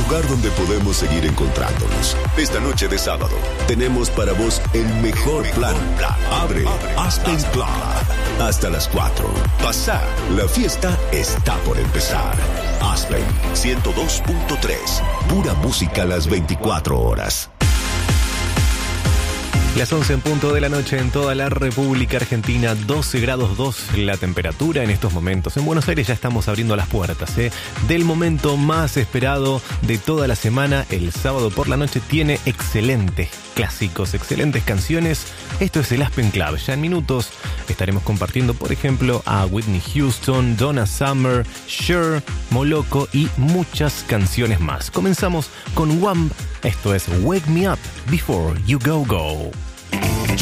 lugar donde podemos seguir encontrándonos. Esta noche de sábado tenemos para vos el mejor plan. Abre Aspen Club hasta las 4. Pasá, la fiesta está por empezar. Aspen 102.3, pura música a las 24 horas. Las 11 en punto de la noche en toda la República Argentina, 12 grados 2 la temperatura en estos momentos. En Buenos Aires ya estamos abriendo las puertas, del momento más esperado de toda la semana. El sábado por la noche tiene excelentes clásicos, excelentes canciones. Esto es el Aspen Club. Ya en minutos estaremos compartiendo, por ejemplo, a Whitney Houston, Donna Summer, Cher, Moloko y muchas canciones más. Comenzamos con Wham! Esto es Wake Me Up Before You Go Go.